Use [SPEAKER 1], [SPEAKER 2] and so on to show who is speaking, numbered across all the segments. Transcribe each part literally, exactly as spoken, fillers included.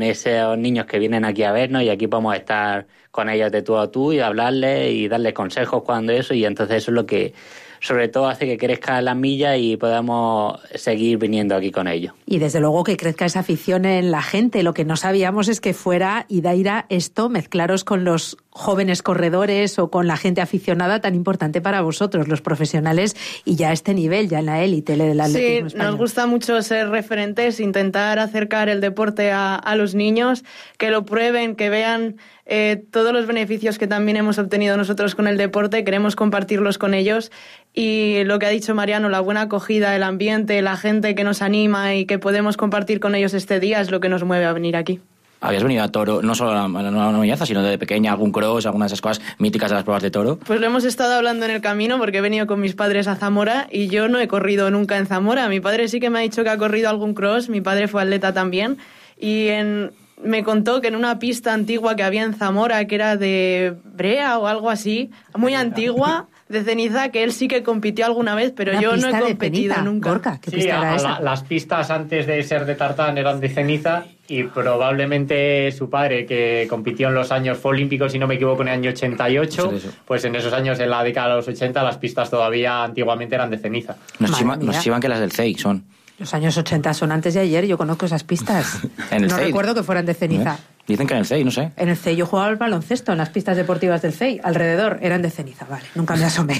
[SPEAKER 1] esos niños que vienen aquí a vernos y aquí podemos estar con ellos de tú a tú y hablarles y darles consejos cuando eso, y entonces eso es lo que sobre todo hace que crezca las millas y podamos seguir viniendo aquí con ellos.
[SPEAKER 2] Y desde luego que crezca esa afición en la gente. Lo que no sabíamos es que fuera, Idaira, esto, mezclaros con los jóvenes corredores o con la gente aficionada tan importante para vosotros, los profesionales, y ya a este nivel, ya en la élite del atletismo
[SPEAKER 3] Sí,
[SPEAKER 2] español.
[SPEAKER 3] nos gusta mucho ser referentes, intentar acercar el deporte a, a los niños, que lo prueben, que vean eh, todos los beneficios que también hemos obtenido nosotros con el deporte, queremos compartirlos con ellos. Y lo que ha dicho Mariano, la buena acogida, el ambiente, la gente que nos anima y que podemos compartir con ellos este día es lo que nos mueve a venir aquí.
[SPEAKER 4] ¿Habías venido a toro, no solo a la novillaza, sino de pequeña, algún cross, algunas de esas cosas míticas de las pruebas de toro?
[SPEAKER 3] Pues lo hemos estado hablando en el camino porque he venido con mis padres a Zamora y yo no he corrido nunca en Zamora. Mi padre sí que me ha dicho que ha corrido algún cross, mi padre fue atleta también, y en... me contó que en una pista antigua que había en Zamora, que era de brea o algo así, muy antigua, de ceniza, que él sí que compitió alguna vez, pero
[SPEAKER 2] una
[SPEAKER 3] yo no he competido
[SPEAKER 2] penita,
[SPEAKER 3] nunca.
[SPEAKER 2] Gorka, ¿qué
[SPEAKER 5] sí,
[SPEAKER 2] pista era
[SPEAKER 5] a,
[SPEAKER 2] esa?
[SPEAKER 5] La, las pistas antes de ser de tartán eran de ceniza y probablemente su padre, que compitió en los años, fue olímpico, si no me equivoco, en el año ochenta y ocho, sí, pues en esos años, en la década de los ochenta, las pistas todavía antiguamente eran de ceniza.
[SPEAKER 4] Nos chivan, nos chivan que las del C E I son.
[SPEAKER 2] Los años ochenta son antes de ayer, yo conozco esas pistas.
[SPEAKER 4] ¿En el
[SPEAKER 2] no
[SPEAKER 4] C E I?
[SPEAKER 2] Recuerdo que fueran de ceniza.
[SPEAKER 4] ¿Eh? Dicen que en el C E I, no sé.
[SPEAKER 2] En el C E I yo jugaba al baloncesto, en las pistas deportivas del C E I, alrededor eran de ceniza, vale, nunca me asomé.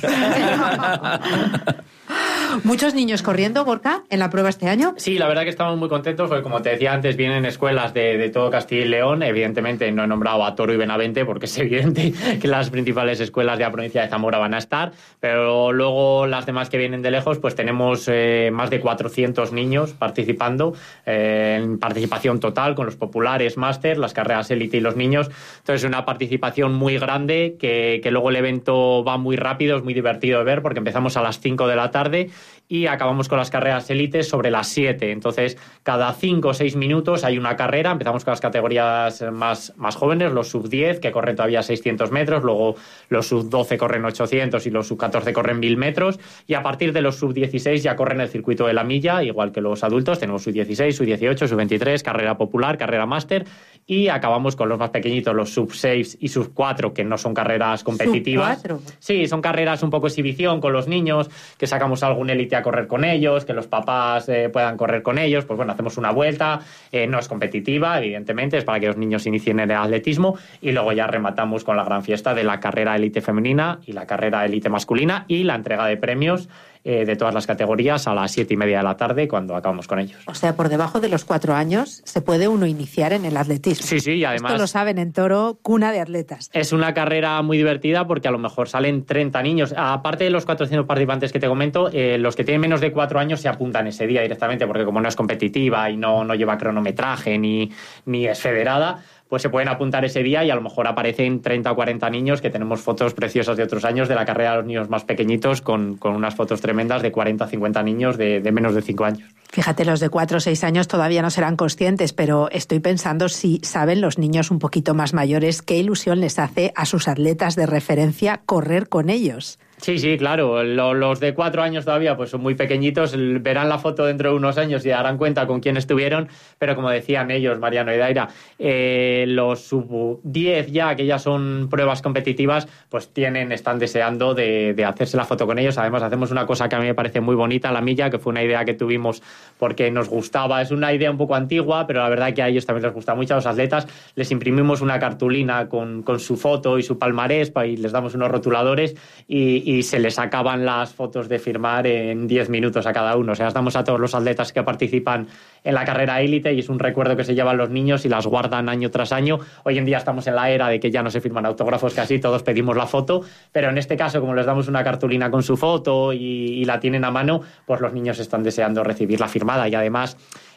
[SPEAKER 2] ¿Muchos niños corriendo, Gorka, en la prueba este año?
[SPEAKER 5] Sí, la verdad que estamos muy contentos porque, como te decía antes, vienen escuelas de, de todo Castilla y León. Evidentemente no he nombrado a Toro y Benavente porque es evidente que las principales escuelas de la provincia de Zamora van a estar, pero luego las demás que vienen de lejos, pues tenemos eh, más de cuatrocientos niños participando eh, en participación total con los populares, máster, las carreras élite y los niños. Entonces, una participación muy grande que, que luego el evento va muy rápido, es muy divertido de ver porque empezamos a las cinco de la tarde y acabamos con las carreras élites sobre las siete. Entonces, cada cinco o seis minutos hay una carrera. Empezamos con las categorías más, más jóvenes, los sub diez, que corren todavía seiscientos metros, luego los sub doce corren ochocientos y los sub catorce corren mil metros, y a partir de los sub dieciséis ya corren el circuito de la milla, igual que los adultos. Tenemos sub dieciséis, sub dieciocho, sub veintitrés, carrera popular, carrera máster, y acabamos con los más pequeñitos, los sub seis y sub cuatro, que no son carreras competitivas.
[SPEAKER 2] ¿sub cuatro?
[SPEAKER 5] Sí, son carreras un poco exhibición con los niños, que sacamos algún élite a correr con ellos, que los papás eh, puedan correr con ellos. Pues bueno, hacemos una vuelta, eh, no es competitiva, evidentemente, es para que los niños inicien en el atletismo, y luego ya rematamos con la gran fiesta de la carrera élite femenina y la carrera élite masculina y la entrega de premios eh, de todas las categorías a las siete y media de la tarde cuando acabamos con ellos.
[SPEAKER 2] O sea, por debajo de los cuatro años se puede uno iniciar en el atletismo.
[SPEAKER 5] Sí, sí, y además...
[SPEAKER 2] Esto lo saben en Toro, cuna de atletas.
[SPEAKER 5] Es una carrera muy divertida porque a lo mejor salen treinta niños. Aparte de los cuatrocientos participantes que te comento, eh, los que tienen menos de cuatro años se apuntan ese día directamente, porque como no es competitiva y no, no lleva cronometraje ni, ni es federada, pues se pueden apuntar ese día y a lo mejor aparecen treinta o cuarenta niños, que tenemos fotos preciosas de otros años de la carrera de los niños más pequeñitos, con, con unas fotos tremendas de cuarenta o cincuenta niños de, de menos de cinco años.
[SPEAKER 2] Fíjate, los de cuatro o seis años todavía no serán conscientes, pero estoy pensando si saben los niños un poquito más mayores qué ilusión les hace a sus atletas de referencia correr con ellos.
[SPEAKER 5] Sí, sí, claro. Los de cuatro años todavía pues son muy pequeñitos, verán la foto dentro de unos años y darán cuenta con quién estuvieron, pero como decían ellos, Mariano y Daira, eh, los sub diez ya, que ya son pruebas competitivas, pues tienen, están deseando de, de hacerse la foto con ellos. Además, hacemos una cosa que a mí me parece muy bonita, la milla, que fue una idea que tuvimos porque nos gustaba. Es una idea un poco antigua, pero la verdad que a ellos también les gusta mucho, a los atletas. Les imprimimos una cartulina con, con su foto y su palmarés y les damos unos rotuladores y, y se les acaban las fotos de firmar en diez minutos a cada uno. O sea, las damos a todos los atletas que participan en la carrera élite y es un recuerdo que se llevan los niños y las guardan año tras año. Hoy en día estamos en la era de que ya no se firman autógrafos, casi todos pedimos la foto, pero en este caso, como les damos una cartulina con su foto y, y la tienen a mano, pues los niños están deseando recibirla firmada. Y además,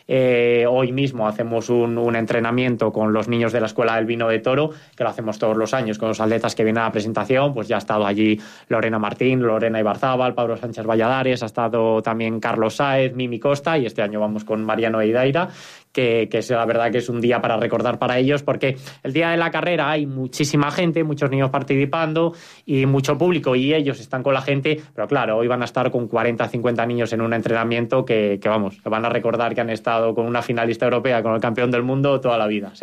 [SPEAKER 5] Eh, hoy mismo hacemos un, un entrenamiento con los niños de la Escuela del Vino de Toro, que lo hacemos todos los años con los atletas que vienen a la presentación. Pues ya ha estado allí Lorena Martín, Lorena Ibarzábal, Pablo Sánchez Valladares, ha estado también Carlos Sáez, Mimi Costa, y este año vamos con Mariano e Idaira, que, que es la verdad que es un día para recordar para ellos, porque el día de la carrera hay muchísima gente, muchos niños participando y mucho público, y ellos están con la gente, pero claro, hoy van a estar con cuarenta, cincuenta niños en un entrenamiento que, que vamos, que van a recordar que han estado con una finalista europea, con el campeón del mundo toda la vida.